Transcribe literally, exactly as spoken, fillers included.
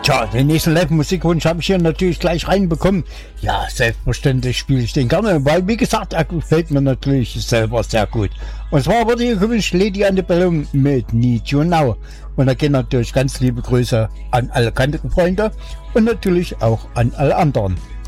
Tja, den nächsten Live-Musikwunsch habe ich hier natürlich gleich reinbekommen. Ja, selbstverständlich spiele ich den gerne, weil, wie gesagt, er gefällt mir natürlich selber sehr gut. Und zwar wurde hier gewünscht Lady Antebellum mit Need You Now. Und da gehen natürlich ganz liebe Grüße an alle Kantigen Freunde und natürlich auch an alle anderen.